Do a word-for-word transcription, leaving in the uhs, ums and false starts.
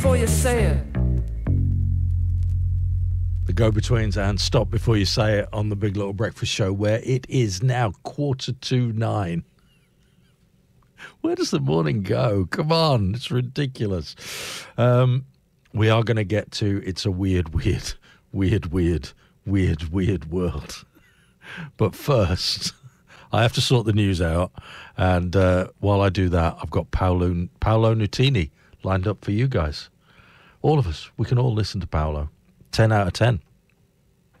before you say it. The Go-Betweens and Stop Before You Say It on the Big Little Breakfast Show, where it is now quarter to nine. Where does the morning go? Come on, it's ridiculous. Um, we are going to get to It's a Weird, Weird, Weird, Weird, Weird, Weird World. But first, I have to sort the news out. And uh, while I do that, I've got Paolo, Paolo Nutini lined up for you guys. All of us, we can all listen to Paolo. ten out of ten.